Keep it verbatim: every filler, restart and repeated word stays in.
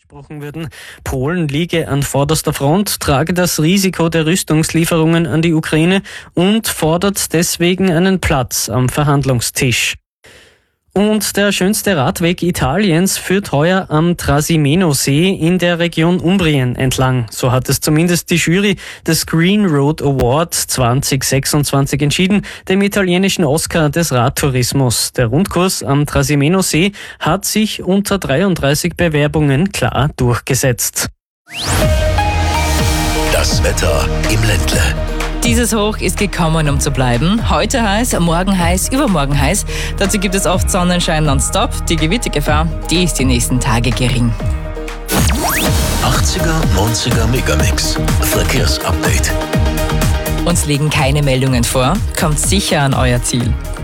gesprochen würden. Polen liege an vorderster Front, trage das Risiko der Rüstungslieferungen an die Ukraine und fordert deswegen einen Platz am Verhandlungstisch. Und der schönste Radweg Italiens führt heuer am Trasimeno-See in der Region Umbrien entlang. So hat es zumindest die Jury des Green Road Award zwanzig sechsundzwanzig entschieden, dem italienischen Oscar des Radtourismus. Der Rundkurs am Trasimeno-See hat sich unter dreiunddreißig Bewerbungen klar durchgesetzt. Das Wetter im Ländle. Dieses Hoch ist gekommen, um zu bleiben. Heute heiß, morgen heiß, übermorgen heiß. Dazu gibt es oft Sonnenschein nonstop. Die Gewittergefahr, die ist die nächsten Tage gering. achtziger, neunziger Megamix. Verkehrsupdate. Uns liegen keine Meldungen vor. Kommt sicher an euer Ziel.